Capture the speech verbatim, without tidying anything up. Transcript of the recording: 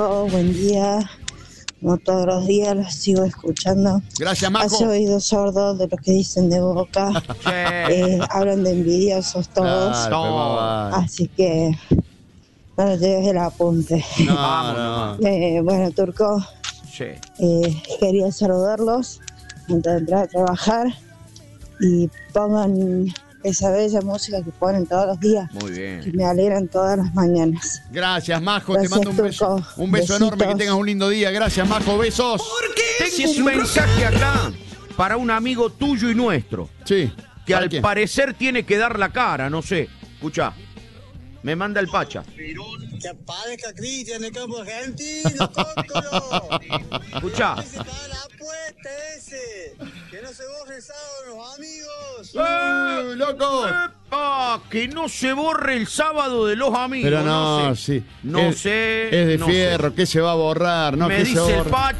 Oh, buen día. Como todos los días los sigo escuchando. Gracias, Majo. Hace oídos sordos de lo que dicen de Boca. eh, hablan de envidiosos todos. Claro, Todo. Así que no le lleves el apunte. No, Vamos, no. Eh, bueno, Turco, Sí. eh, quería saludarlos antes de entrar a trabajar y pongan esa bella música que ponen todos los días, Muy que bien. me alegran todas las mañanas. Gracias, Majo. Gracias, Te mando un beso. Turco. Un beso Besitos. enorme. Que tengas un lindo día. Gracias, Majo. Besos. Tengo un mensaje acá para un amigo tuyo y nuestro, Sí. que ¿Para al quién? parecer tiene que dar la cara, no sé. Escucha, me manda el Pacha. Que aparezca Cristian en el campo argentino, cócolo. Escucha. Que se paga la apuesta ese. Que no se borre el sábado los amigos. ¡Eh, loco! ¡Epa! Que no se borre el sábado de los amigos. Pero no, no sé. sí. No Es- sé. Es de no fierro. sé. ¿Qué se va a borrar? No, Me ¿qué se dice el borra? Pacha.